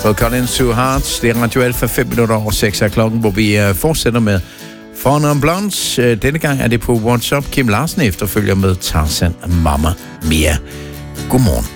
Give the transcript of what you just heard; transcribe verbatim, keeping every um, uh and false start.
på Colin Sue Hearts. Det er Radio Alfa fem minutter over seks af klokken, hvor vi uh, fortsætter med Four Non Blondes. Uh, denne gang er det på WhatsApp. Kim Larsen efterfølger med Tarzan Mamma Mia. Godmorgen.